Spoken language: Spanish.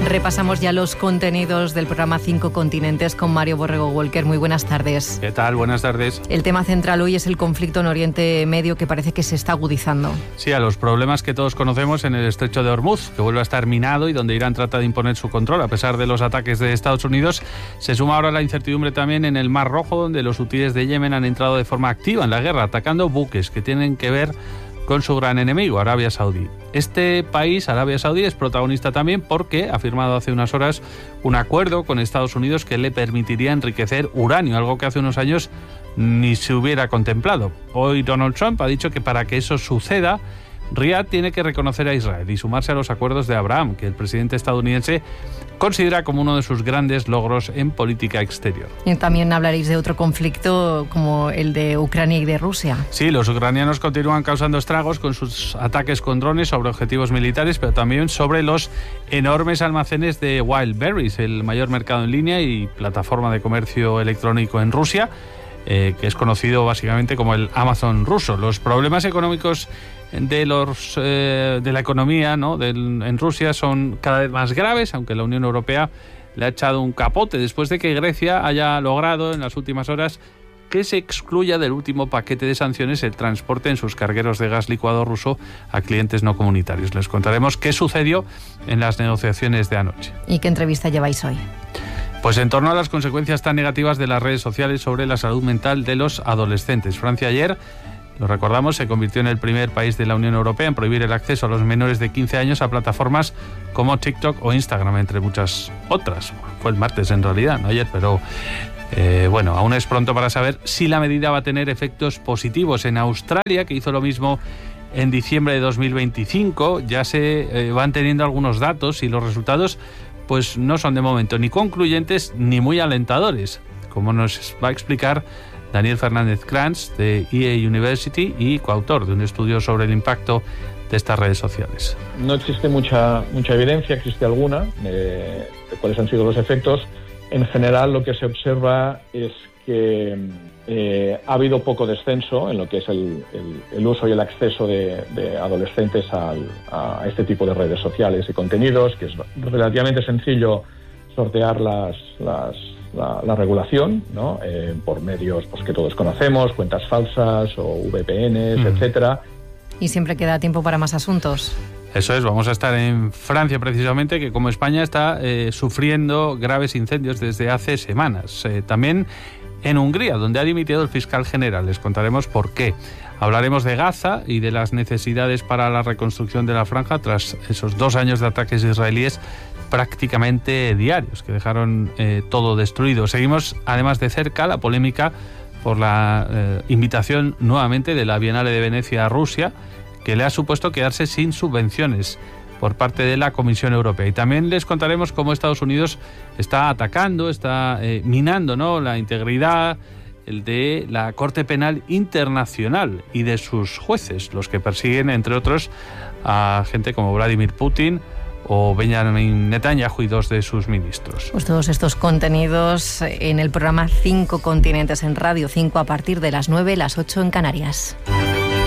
Repasamos ya los contenidos del programa 5 Continentes con Mario Borrego Walker. Muy buenas tardes. ¿Qué tal? Buenas tardes. El tema central hoy es el conflicto en Oriente Medio, que parece que se está agudizando. Sí, a los problemas que todos conocemos en el estrecho de Hormuz, que vuelve a estar minado y donde Irán trata de imponer su control a pesar de los ataques de Estados Unidos. Se suma ahora la incertidumbre también en el Mar Rojo, donde los hutíes de Yemen han entrado de forma activa en la guerra, atacando buques que tienen que ver con su gran enemigo, Arabia Saudí. Este país, Arabia Saudí, es protagonista también porque ha firmado hace unas horas un acuerdo con Estados Unidos que le permitiría enriquecer uranio, algo que hace unos años ni se hubiera contemplado. Hoy Donald Trump ha dicho que para que eso suceda, Riad tiene que reconocer a Israel y sumarse a los acuerdos de Abraham, que el presidente estadounidense considera como uno de sus grandes logros en política exterior. Y también hablaréis de otro conflicto como el de Ucrania y de Rusia. Sí, los ucranianos continúan causando estragos con sus ataques con drones sobre objetivos militares, pero también sobre los enormes almacenes de Wildberries, el mayor mercado en línea y plataforma de comercio electrónico en Rusia, que es conocido básicamente como el Amazon ruso. Los problemas económicos de la economía, ¿no?, en Rusia son cada vez más graves, aunque la Unión Europea le ha echado un capote después de que Grecia haya logrado en las últimas horas que se excluya del último paquete de sanciones el transporte en sus cargueros de gas licuado ruso a clientes no comunitarios. Les contaremos qué sucedió en las negociaciones de anoche. ¿Y qué entrevista lleváis hoy? Pues en torno a las consecuencias tan negativas de las redes sociales sobre la salud mental de los adolescentes. Francia ayer, lo recordamos, se convirtió en el primer país de la Unión Europea en prohibir el acceso a los menores de 15 años a plataformas como TikTok o Instagram, entre muchas otras. Fue el martes en realidad, no ayer, pero bueno, aún es pronto para saber si la medida va a tener efectos positivos. En Australia, que hizo lo mismo en diciembre de 2025, ya se van teniendo algunos datos y los resultados pues no son de momento ni concluyentes ni muy alentadores, como nos va a explicar Daniel Fernández Krantz de EA University y coautor de un estudio sobre el impacto de estas redes sociales. No existe mucha evidencia, existe alguna, de cuáles han sido los efectos. En general, lo que se observa es que ha habido poco descenso en lo que es el uso y el acceso de adolescentes a este tipo de redes sociales y contenidos, que es relativamente sencillo sortear la regulación, ¿no? Por medios pues que todos conocemos, cuentas falsas o VPNs, etcétera. Y siempre queda tiempo para más asuntos. Eso es, vamos a estar en Francia precisamente, que como España está sufriendo graves incendios desde hace semanas. También en Hungría, donde ha dimitido el fiscal general. Les contaremos por qué. Hablaremos de Gaza y de las necesidades para la reconstrucción de la franja tras esos 2 años de ataques israelíes prácticamente diarios, que dejaron todo destruido. Seguimos, además de cerca, la polémica por la invitación nuevamente de la Bienal de Venecia a Rusia, que le ha supuesto quedarse sin subvenciones por parte de la Comisión Europea. Y también les contaremos cómo Estados Unidos está atacando, está minando, ¿no?, la integridad de la Corte Penal Internacional y de sus jueces, los que persiguen, entre otros, a gente como Vladimir Putin o Benjamin Netanyahu y 2 de sus ministros. Pues todos estos contenidos en el programa 5 Continentes en Radio 5 a partir de las 9, las 8 en Canarias.